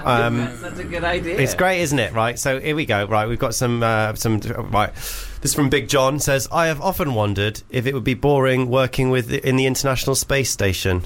That's a good idea. It's great, isn't it? Right, so here we go. Right, we've got some right. This is from Big John. Says, I have often wondered if it would be boring working in the International Space Station.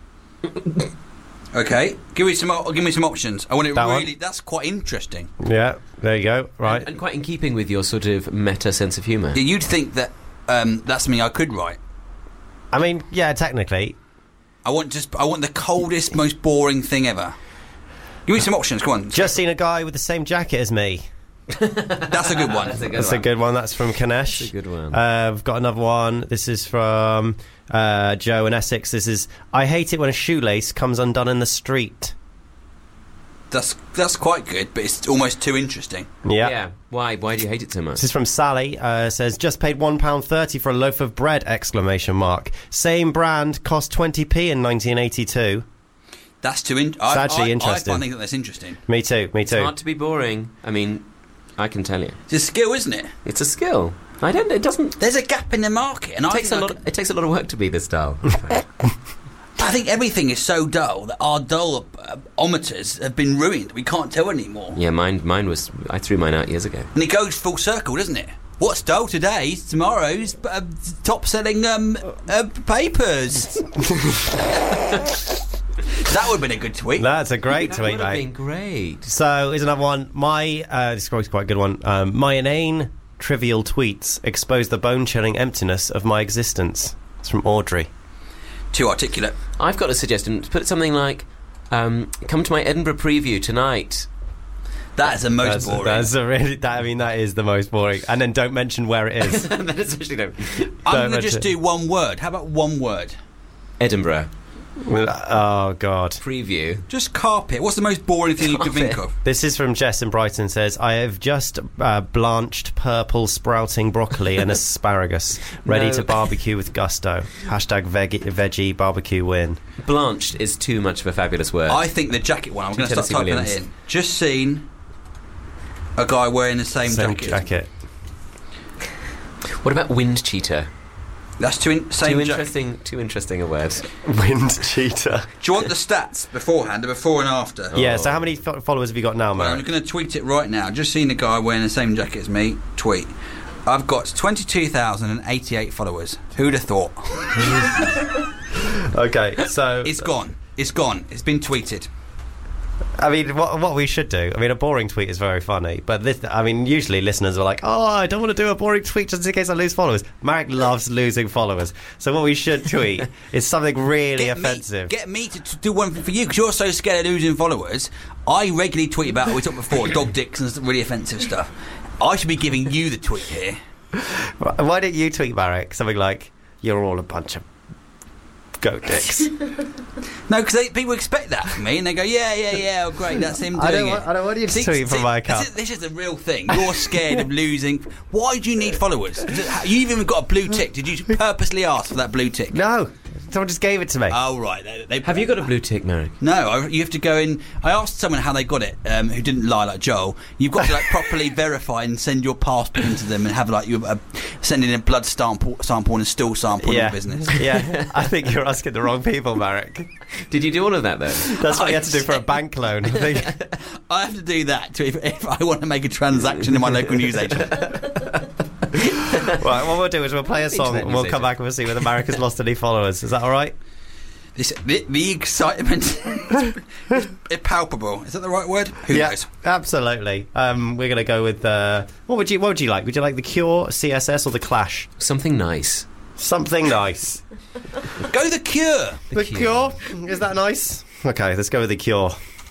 Okay, give me some options. I want it That really. one? That's quite interesting. Yeah, there you go. Right, And quite in keeping with your sort of meta sense of humour. You'd think that that's something I could write. I mean, yeah, technically. I want the coldest, most boring thing ever. Give me some options. Come on. Just seen a guy with the same jacket as me. That's a good one. That's a good one. That's from Kanesh. That's a good one. We've got another one. This is from Joe in Essex. This is, I hate it when a shoelace comes undone in the street. That's quite good, but it's almost too interesting. Yeah. Why? Why do you hate it so much? This is from Sally. Says, just paid £1.30 for a loaf of bread! ! Same brand cost 20p in 1982. That's too It's actually interesting. I think that's interesting. Me too. It's hard to be boring. I mean, I can tell you. It's a skill, isn't it? It's a skill. It doesn't... There's a gap in the market, and It takes a lot of work to be this dull. I think everything is so dull that our dull-ometers have been ruined. We can't tell anymore. Yeah, mine was... I threw mine out years ago. And it goes full circle, doesn't it? What's dull today, tomorrow's top-selling papers. That would have been a good tweet. That's a great tweet, That would have mate. been great. So, here's another one. This is quite a good one. My inane, trivial tweets expose the bone-chilling emptiness of my existence. It's from Audrey. Too articulate. I've got a suggestion. Put something like, come to my Edinburgh preview tonight. That is the most boring. That is the most boring. And then don't mention where it is. That especially don't. I'm going to just do one word. How about one word? Edinburgh Oh, God. preview. Just carpet. What's the most boring thing you could think of? This is from Jess in Brighton. Says, I have just blanched purple sprouting broccoli and asparagus, ready No. to barbecue with gusto. Hashtag veggie barbecue win. Blanched is too much of a fabulous word. I think the jacket one. I'm going to start Tennessee typing Williams. that in. Just seen a guy wearing the same jacket. What about wind cheater? That's too interesting a word. Wind cheater. Do you want the stats beforehand, the before and after? Yeah, so how many followers have you got now, Well, I'm Mark? going to tweet it right now. Just seen a guy wearing the same jacket as me. Tweet. I've got 22,088 followers. Who'd have thought? Okay, so... It's gone. It's gone. It's been tweeted. I mean, what we should do... I mean, a boring tweet is very funny, but this... I mean, usually listeners are like, oh, I don't want to do a boring tweet just in case I lose followers. Marek loves losing followers. So what we should tweet is something really offensive. Get me to do one for you, because you're so scared of losing followers. I regularly tweet about, we talked before, dog dicks and really offensive stuff. I should be giving you the tweet here. Why don't you tweet, Marek, something like, you're all a bunch of goat dicks? No, because people expect that from me, and they go, yeah, oh, great, that's him doing I don't want you to tweet from my account. This is the real thing. You're scared of losing. Why do you need followers? You've even got a blue tick. Did you purposely ask for that blue tick? No, someone just gave it to me. Oh, right. Have you got a blue tick, Marek? No, you have to go in. I asked someone how they got it, who didn't lie like Joel. You've got to properly verify and send your passport into them and have you send in a blood sample and a stool sample in business. Yeah, I think you're asking the wrong people, Marek. Did you do all of that, though? That's what you have to do for a bank loan, I think. I have to do that if I want to make a transaction in my local newsagent. Right, what we'll do is we'll play a song and we'll come back and we'll see whether Marek has lost any followers. Is that all right? The excitement is palpable. Is that the right word? Who knows? Absolutely. We're going to go with what would you like? Would you like the Cure, CSS, or the Clash? Something nice. Something nice. Go the Cure. The Cure. Is that nice? Okay, let's go with the Cure.